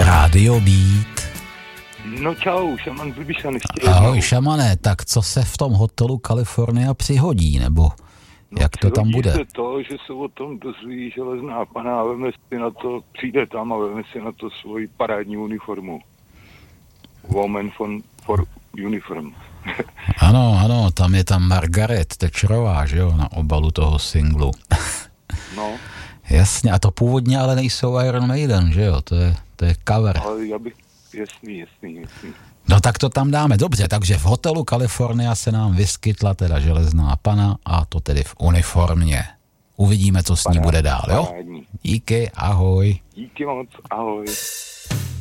Rádio Beat. No čau, Šaman z Libišan ještě. Ahoj Šamane, tak co se v tom hotelu California přihodí, nebo jak to tam bude? Se to, že se o tom dozví Železná Pana a veme si na to, přijde tam a veme si na to svoji parádní uniformu. Woman for uniform. Ano, tam je tam Margaret Thatcherová, že jo, na obalu toho singlu. No. Jasně, a to původně ale nejsou Iron Maiden, že jo, to je cover. Ale já bych, jasný. No tak to tam dáme, dobře, takže v hotelu California se nám vyskytla teda Železná Pana a to tedy v uniformě. Uvidíme, co s ní bude dál, jo? Díky, ahoj. Díky moc, ahoj.